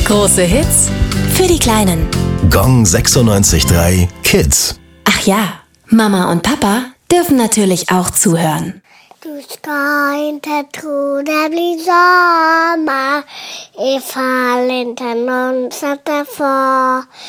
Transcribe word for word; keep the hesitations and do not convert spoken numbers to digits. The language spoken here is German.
Große Hits für die Kleinen. Gong sechsundneunzig Komma drei Kids. Ach ja, Mama und Papa dürfen natürlich auch zuhören. Du ska inte tro det blir sommar ifall inte någon sätter för